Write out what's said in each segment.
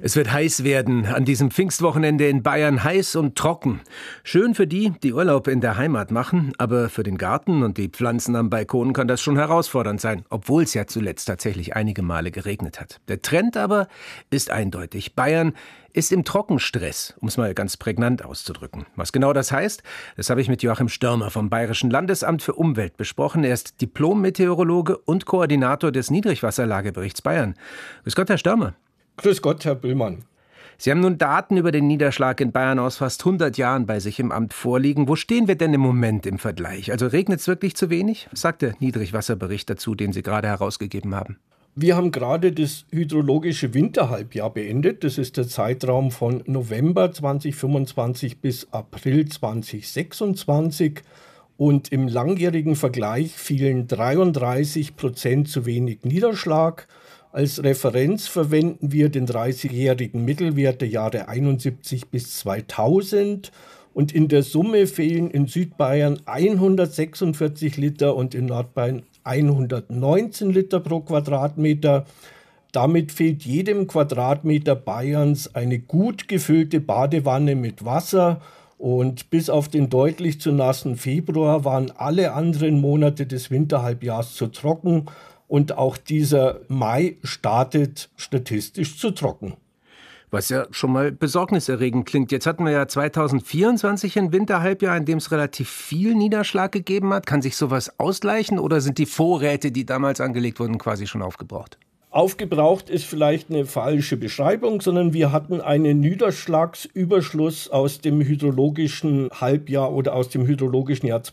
Es wird heiß werden, an diesem Pfingstwochenende in Bayern heiß und trocken. Schön für die, die Urlaub in der Heimat machen, aber für den Garten und die Pflanzen am Balkon kann das schon herausfordernd sein, obwohl es ja zuletzt tatsächlich einige Male geregnet hat. Der Trend aber ist eindeutig. Bayern ist im Trockenstress, um es mal ganz prägnant auszudrücken. Was genau das heißt, das habe ich mit Joachim Störmer vom Bayerischen Landesamt für Umwelt besprochen. Er ist Diplom-Meteorologe und Koordinator des Niedrigwasserlageberichts Bayern. Grüß Gott, Herr Störmer. Grüß Gott, Herr Bühlmann. Sie haben nun Daten über den Niederschlag in Bayern aus fast 100 Jahren bei sich im Amt vorliegen. Wo stehen wir denn im Moment im Vergleich? Also regnet es wirklich zu wenig? Was sagt der Niedrigwasserbericht dazu, den Sie gerade herausgegeben haben? Wir haben gerade das hydrologische Winterhalbjahr beendet. Das ist der Zeitraum von November 2025 bis April 2026. Und im langjährigen Vergleich fielen 33% zu wenig Niederschlag. Als Referenz verwenden wir den 30-jährigen Mittelwert der Jahre 71 bis 2000. Und in der Summe fehlen in Südbayern 146 Liter und in Nordbayern 119 Liter pro Quadratmeter. Damit fehlt jedem Quadratmeter Bayerns eine gut gefüllte Badewanne mit Wasser. Und bis auf den deutlich zu nassen Februar waren alle anderen Monate des Winterhalbjahrs zu trocken. Und auch dieser Mai startet statistisch zu trocken. Was ja schon mal besorgniserregend klingt. Jetzt hatten wir ja 2024 ein Winterhalbjahr, in dem es relativ viel Niederschlag gegeben hat. Kann sich sowas ausgleichen oder sind die Vorräte, die damals angelegt wurden, quasi schon aufgebraucht? Aufgebraucht ist vielleicht eine falsche Beschreibung, sondern wir hatten einen Niederschlagsüberschuss aus dem hydrologischen Halbjahr oder aus dem hydrologischen Jahr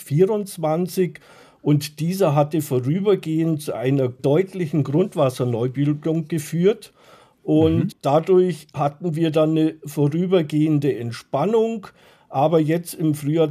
2024. Und dieser hatte vorübergehend zu einer deutlichen Grundwasserneubildung geführt. Und dadurch hatten wir dann eine vorübergehende Entspannung. Aber jetzt im Frühjahr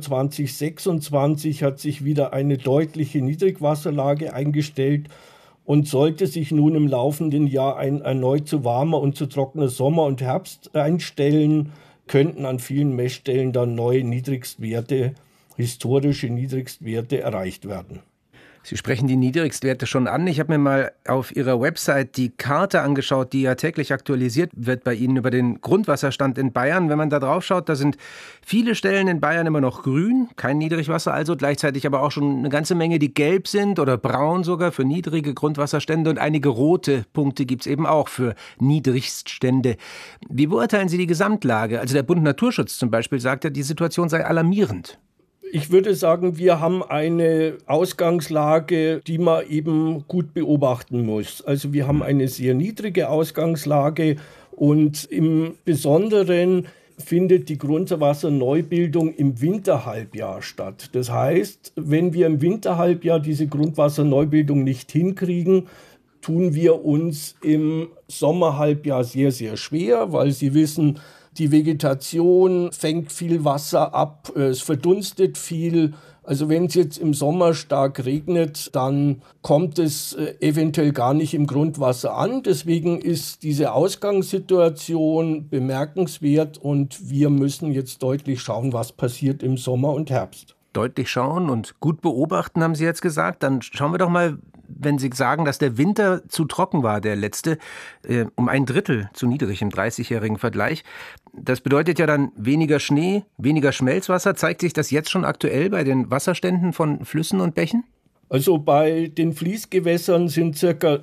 2026 hat sich wieder eine deutliche Niedrigwasserlage eingestellt. Und sollte sich nun im laufenden Jahr ein erneut zu warmer und zu trockener Sommer und Herbst einstellen, könnten an vielen Messstellen dann neue Niedrigstwerte, historische Niedrigstwerte erreicht werden. Sie sprechen die Niedrigstwerte schon an. Ich habe mir mal auf Ihrer Website die Karte angeschaut, die ja täglich aktualisiert wird bei Ihnen über den Grundwasserstand in Bayern. Wenn man da drauf schaut, da sind viele Stellen in Bayern immer noch grün, kein Niedrigwasser also, gleichzeitig aber auch schon eine ganze Menge, die gelb sind oder braun sogar für niedrige Grundwasserstände und einige rote Punkte gibt es eben auch für Niedrigststände. Wie beurteilen Sie die Gesamtlage? Also der Bund Naturschutz zum Beispiel sagt ja, die Situation sei alarmierend. Ich würde sagen, wir haben eine Ausgangslage, die man eben gut beobachten muss. Also wir haben eine sehr niedrige Ausgangslage und im Besonderen findet die Grundwasserneubildung im Winterhalbjahr statt. Das heißt, wenn wir im Winterhalbjahr diese Grundwasserneubildung nicht hinkriegen, tun wir uns im Sommerhalbjahr sehr, sehr schwer, weil Sie wissen, die Vegetation fängt viel Wasser ab, es verdunstet viel. Also wenn es jetzt im Sommer stark regnet, dann kommt es eventuell gar nicht im Grundwasser an. Deswegen ist diese Ausgangssituation bemerkenswert und wir müssen jetzt deutlich schauen, was passiert im Sommer und Herbst. Deutlich schauen und gut beobachten, haben Sie jetzt gesagt. Dann schauen wir doch mal, wenn Sie sagen, dass der Winter zu trocken war, der letzte, um 1/3 zu niedrig im 30-jährigen Vergleich. Das bedeutet ja dann weniger Schnee, weniger Schmelzwasser. Zeigt sich das jetzt schon aktuell bei den Wasserständen von Flüssen und Bächen? Also bei den Fließgewässern sind ca.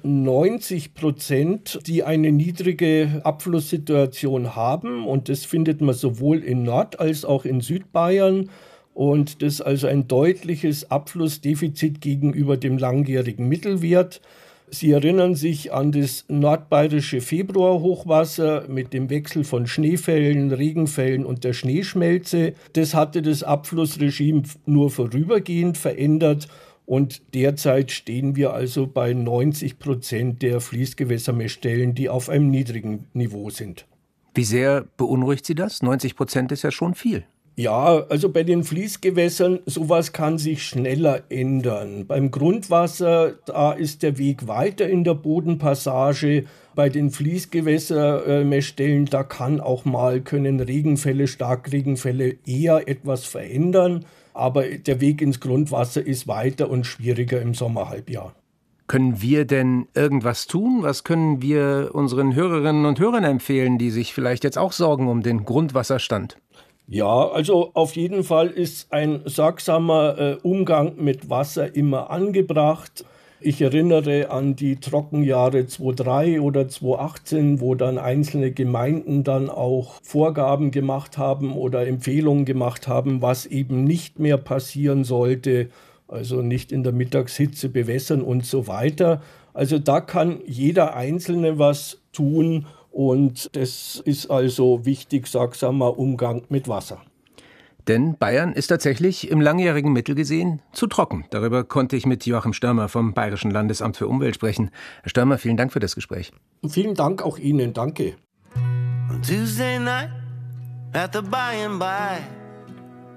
90%, die eine niedrige Abflusssituation haben. Und das findet man sowohl in Nord- als auch in Südbayern. Und das ist also ein deutliches Abflussdefizit gegenüber dem langjährigen Mittelwert. Sie erinnern sich an das nordbayerische Februarhochwasser mit dem Wechsel von Schneefällen, Regenfällen und der Schneeschmelze. Das hatte das Abflussregime nur vorübergehend verändert und derzeit stehen wir also bei 90% der Fließgewässermessstellen, die auf einem niedrigen Niveau sind. Wie sehr beunruhigt Sie das? 90% ist ja schon viel. Ja, also bei den Fließgewässern, sowas kann sich schneller ändern. Beim Grundwasser, da ist der Weg weiter in der Bodenpassage. Bei den Fließgewässermessstellen, da können Regenfälle, Starkregenfälle eher etwas verändern. Aber der Weg ins Grundwasser ist weiter und schwieriger im Sommerhalbjahr. Können wir denn irgendwas tun? Was können wir unseren Hörerinnen und Hörern empfehlen, die sich vielleicht jetzt auch sorgen um den Grundwasserstand? Ja, also auf jeden Fall ist ein sorgsamer Umgang mit Wasser immer angebracht. Ich erinnere an die Trockenjahre 2003 oder 2018, wo dann einzelne Gemeinden dann auch Vorgaben gemacht haben oder Empfehlungen gemacht haben, was eben nicht mehr passieren sollte. Also nicht in der Mittagshitze bewässern und so weiter. Also da kann jeder Einzelne was tun und das ist also wichtig, sorgsamer Umgang mit Wasser. Denn Bayern ist tatsächlich im langjährigen Mittel gesehen zu trocken. Darüber konnte ich mit Joachim Störmer vom Bayerischen Landesamt für Umwelt sprechen. Herr Störmer, vielen Dank für das Gespräch. Und vielen Dank auch Ihnen, danke. On Tuesday night at the by and by.